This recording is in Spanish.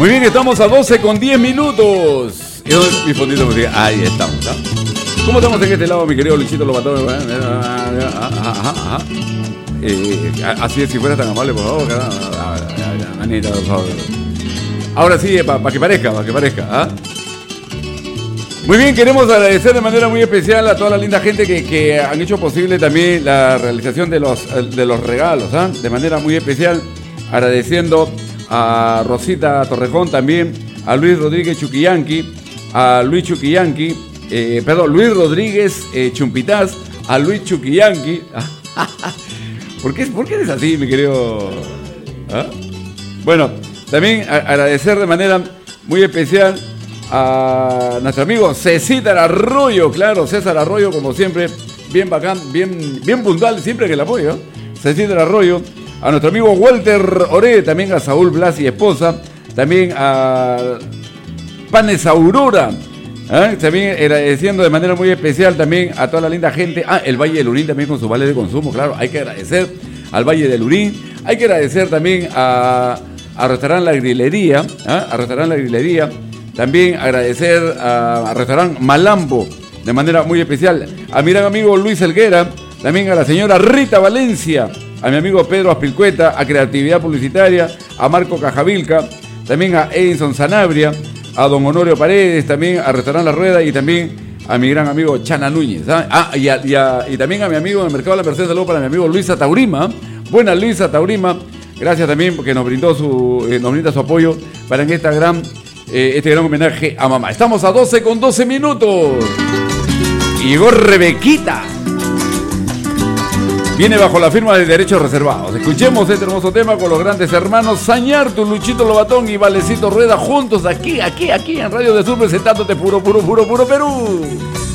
Muy bien, estamos a 12:10. Mi fondito musical. Ahí estamos, ¿no? ¿Cómo estamos en este lado, mi querido Luisito Lobatón? Así es, si fuera tan amable, por favor. Manita, por favor. Ahora sí, para que parezca, ¿ah? Muy bien, queremos agradecer de manera muy especial a toda la linda gente que han hecho posible también la realización de los regalos, ¿ah? De manera muy especial, agradeciendo a Rosita Torrejón también, a Luis Rodríguez Chuquillanqui, a Luis Chuquillanqui, Luis Rodríguez Chumpitaz, a Luis Chuquillanqui. ¿Por qué eres así, mi querido? ¿Ah? Bueno, también agradecer de manera muy especial a nuestro amigo César Arroyo, claro, César Arroyo, como siempre, bien bacán, bien puntual, siempre que el apoyo. César Arroyo, a nuestro amigo Walter Oré, también a Saúl Blas y esposa, también a Panes Aurora, también agradeciendo de manera muy especial también a toda la linda gente. El Valle del Urín también con su vale de consumo, claro, hay que agradecer al Valle del Urín, hay que agradecer también a Restaurant La Grilería, a Restaurant La Grilería. También agradecer a Restaurant Malambo de manera muy especial, a mi gran amigo Luis Helguera, también a la señora Rita Valencia, a mi amigo Pedro Aspilcueta, a Creatividad Publicitaria, a Marco Cajavilca, también a Edison Sanabria, a don Honorio Paredes, también a Restaurant La Rueda y también a mi gran amigo Chana Núñez. Y también a mi amigo en el Mercado de la Merced, saludo para mi amigo Luisa Taurima. Buena Luisa Taurima, gracias también porque nos brinda su apoyo para en esta este gran homenaje a mamá. Estamos a 12:12. Llegó Rebequita. Viene bajo la firma de Derechos Reservados. Escuchemos este hermoso tema con los grandes hermanos Sañartu, Luchito Lobatón y Valecito Rueda juntos aquí en Radio de Sur presentándote puro Perú.